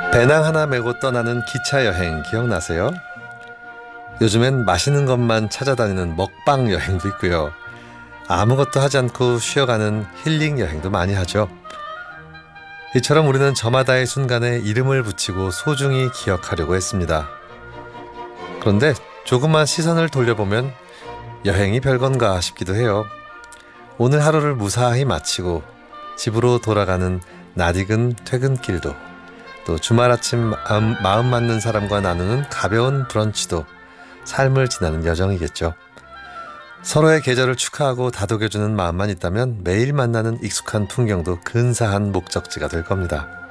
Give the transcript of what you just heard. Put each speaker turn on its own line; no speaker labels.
배낭 하나 메고 떠나는 기차 여행 기억나세요? 요즘엔 맛있는 것만 찾아다니는 먹방 여행도 있고요. 아무것도 하지 않고 쉬어가는 힐링 여행도 많이 하죠. 이처럼 우리는 저마다의 순간에 이름을 붙이고 소중히 기억하려고 했습니다. 그런데 조금만 시선을 돌려보면 여행이 별건가 싶기도 해요. 오늘 하루를 무사히 마치고 집으로 돌아가는 낯익은 퇴근길도, 또 주말 아침 마음 맞는 사람과 나누는 가벼운 브런치도 삶을 지나는 여정이겠죠. 서로의 계절을 축하하고 다독여주는 마음만 있다면 매일 만나는 익숙한 풍경도 근사한 목적지가 될 겁니다.